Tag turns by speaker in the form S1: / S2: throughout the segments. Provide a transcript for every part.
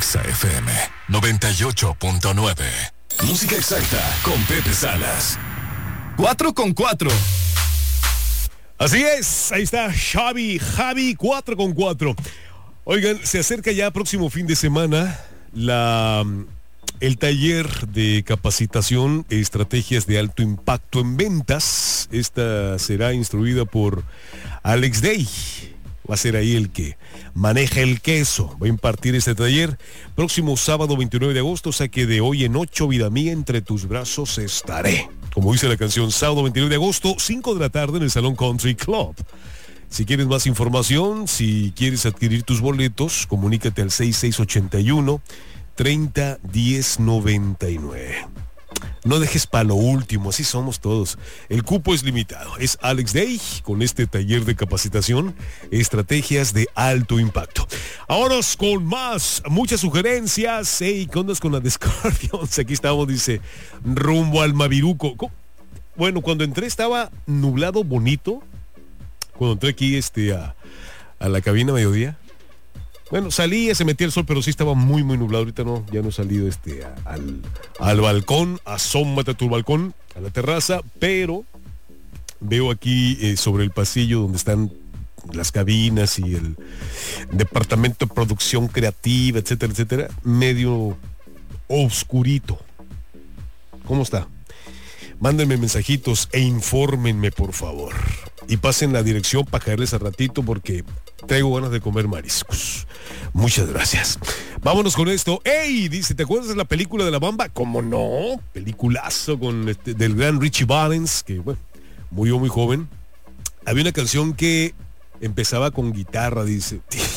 S1: Exa FM 98.9. Música exacta con Pepe Salas.
S2: 4x4.
S3: Así es, ahí está Javi 4x4. Oigan, se acerca ya próximo fin de semana el taller de capacitación e estrategias de alto impacto en ventas. Esta será instruida por Alex Day. Va a ser ahí el que maneja el queso. Va a impartir este taller próximo sábado 29 de agosto, o sea que de hoy en 8, vida mía, entre tus brazos estaré. Como dice la canción, sábado 29 de agosto, 5 de la tarde en el Salón Country Club. Si quieres más información, si quieres adquirir tus boletos, comunícate al 6681-301099. No dejes para lo último, así somos todos. El cupo es limitado. Es Alex Day con este taller de capacitación, estrategias de alto impacto. Ahora con muchas sugerencias. Hey, ¿qué ondas con la de Scorpions? Aquí estamos, dice, rumbo al Maviruco. Bueno, cuando entré estaba nublado, bonito. Cuando entré aquí a la cabina a mediodía. Bueno, salía, se metía el sol, pero sí estaba muy, muy nublado. Ahorita no, ya no he salido al balcón. Asómate a tu balcón, a la terraza, pero veo aquí sobre el pasillo donde están las cabinas y el departamento de producción creativa, etcétera, etcétera, medio oscurito. ¿Cómo está? Mándenme mensajitos e infórmenme, por favor. Y pasen la dirección para caerles al ratito porque traigo ganas de comer mariscos. Muchas gracias. Vámonos con esto. ¡Ey! Dice, ¿te acuerdas de la película de La Bamba? ¿Cómo no? Peliculazo del gran Richie Valens, que bueno, murió muy joven. Había una canción que empezaba con guitarra, dice.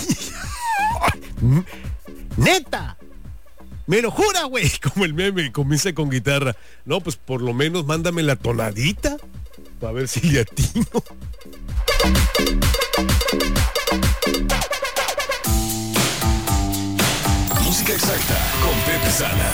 S3: ¡Neta! ¡Me lo jura, güey! Como el meme, comienza con guitarra. No, pues por lo menos mándame la tonadita para ver si le atino.
S1: Música exacta con Pepe Salas.